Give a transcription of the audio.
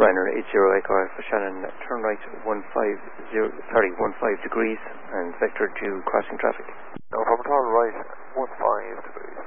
Ryanair 80 Echo for Shannon, turn right 15 degrees and vector to crossing traffic. No problem at all, right 15 degrees.